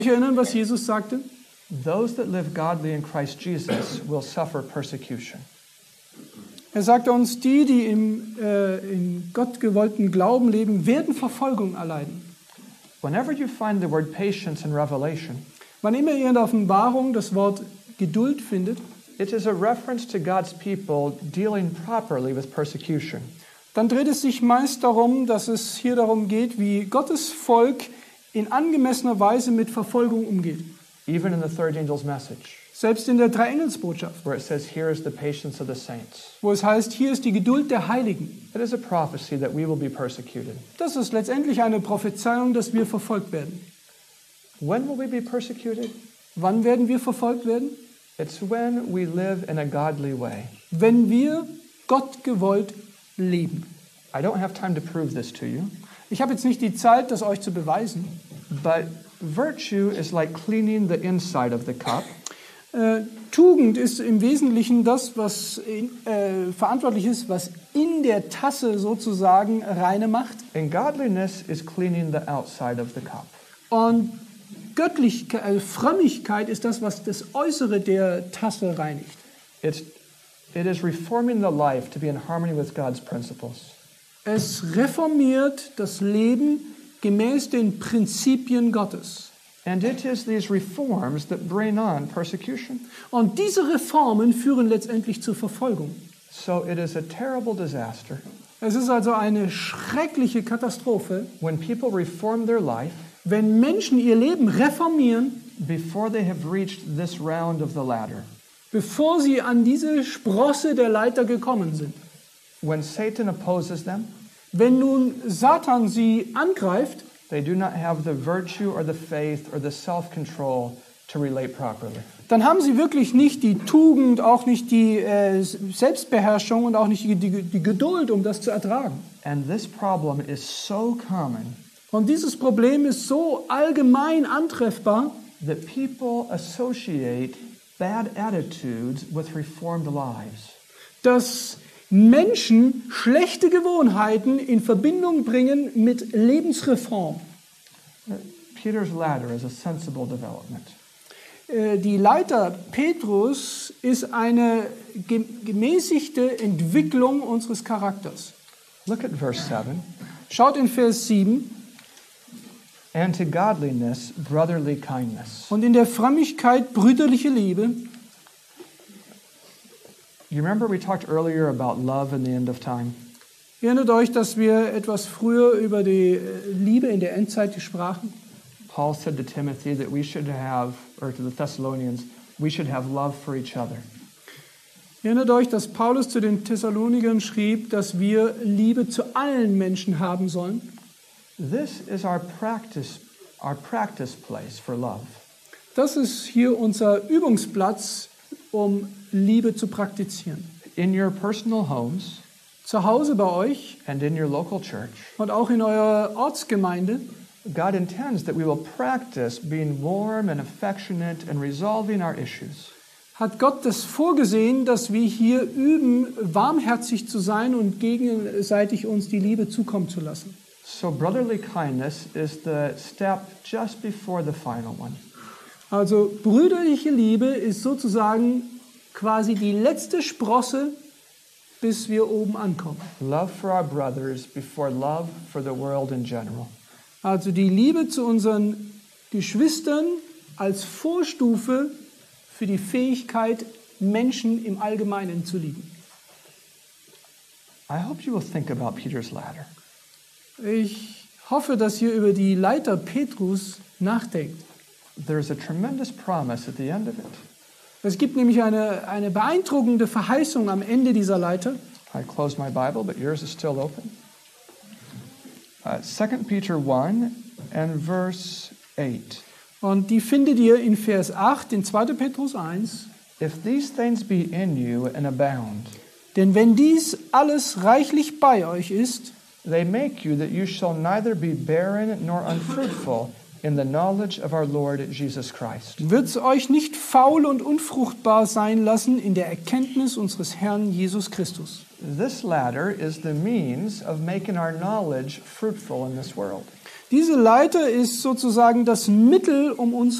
Ich erinnere, was Jesus sagte. Those that live godly in Christ Jesus will suffer persecution. Er sagte uns, die in Gott gewollten Glauben leben, werden Verfolgung erleiden. Whenever you find the word patience in Revelation, Wann immer ihr in der Offenbarung das Wort Geduld findet, it is a reference to God's people dealing properly with persecution. dann dreht es sich meist darum, dass es hier darum geht, wie Gottes Volk in angemessener Weise mit Verfolgung umgeht. Even in the third angel's message, Selbst in der Dreiengelsbotschaft, where it says, here is the patience of the saints. wo es heißt, hier ist die Geduld der Heiligen. It is a prophecy that we will be persecuted. Das ist letztendlich eine Prophezeiung, dass wir verfolgt werden. When will we be persecuted? Wann werden wir verfolgt werden? It's when we live in a godly way. Wenn wir Gott gewollt leben. I don't have time to prove this to you, Ich habe jetzt nicht die Zeit, das euch zu beweisen. but virtue is like cleaning the inside of the cup. Tugend ist im Wesentlichen das, was verantwortlich ist, was in der Tasse sozusagen reine macht. And godliness is cleaning the outside of the cup. Und Frömmigkeit ist das, was das Äußere der Tasse reinigt. It is reforming the life to be in harmony with God's principles. Es reformiert das Leben gemäß den Prinzipien Gottes. And it is these reforms that bring on persecution. Und diese Reformen führen letztendlich zur Verfolgung. So it is a terrible disaster Es ist also eine schreckliche Katastrophe, when people reform their life wenn Menschen ihr Leben reformieren, before they have reached this round of the ladder. bevor sie an diese Sprosse der Leiter gekommen sind. When Satan opposes them, Wenn nun Satan sie angreift, they do not have the virtue or the faith or the self-control to relate properly. dann haben sie wirklich nicht die Tugend, auch nicht die Selbstbeherrschung und auch nicht die Geduld, um das zu ertragen. And this problem is so common Und dieses Problem ist so allgemein antreffbar, that people associate bad attitudes with reformed lives. dass Menschen schlechte Gewohnheiten in Verbindung bringen mit Lebensreform. Peter's ladder is a sensible development. Die Leiter Petrus ist eine gemäßigte Entwicklung unseres Charakters. Look at verse 7. Schaut in Vers 7. And to godliness, brotherly kindness. Und in der Frömmigkeit brüderliche Liebe. You remember we talked earlier about love in the end of time? Ihr erinnert euch, dass wir etwas früher über die Liebe in der Endzeit sprachen? Paul said to Timothy that we should have, or to the Thessalonians, we should have love for each other. Ihr erinnert euch, dass Paulus zu den Thessalonikern schrieb, dass wir Liebe zu allen Menschen haben sollen? This is our practice place for love. Das ist hier unser Übungsplatz, um Liebe zu praktizieren. In your personal homes Zu Hause bei euch and in your local church, und auch in eurer Ortsgemeinde God intends that we will practice being warm and affectionate and resolving our issues. hat Gott das vorgesehen, dass wir hier üben, warmherzig zu sein und gegenseitig uns die Liebe zukommen zu lassen. So brotherly kindness is the step just before the final one. Also brüderliche Liebe ist sozusagen quasi die letzte Sprosse, bis wir oben ankommen. Love for our brothers before love for the world in general. Also die Liebe zu unseren Geschwistern als Vorstufe für die Fähigkeit, Menschen im Allgemeinen zu lieben. I hope you will think about Peter's ladder. Ich hoffe, dass ihr über die Leiter Petrus nachdenkt. There's a tremendous promise at the end of it. Es gibt nämlich eine beeindruckende Verheißung am Ende dieser Leiter. I closed my Bible, but yours is still open. 2 Peter 1 and verse 8. Und die findet ihr in Vers 8, in 2. Petrus 1. If these things be in you and abound, Denn wenn dies alles reichlich bei euch ist, they make you that you shall neither be barren nor unfruitful in the knowledge of our Lord Jesus Christ. wird es euch nicht faul und unfruchtbar sein lassen in der Erkenntnis unseres Herrn Jesus Christus. This ladder is the means of making our knowledge fruitful in this world. Diese Leiter ist sozusagen das Mittel, um uns